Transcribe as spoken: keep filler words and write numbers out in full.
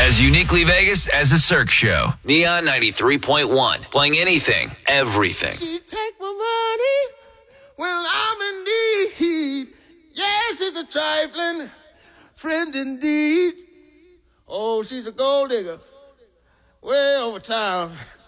As uniquely Vegas as a Cirque show. Neon ninety-three point one. Playing anything, everything. She take my money when I'm in need. Yes, it's a trifling friend indeed. Oh, she's a gold digger way over town.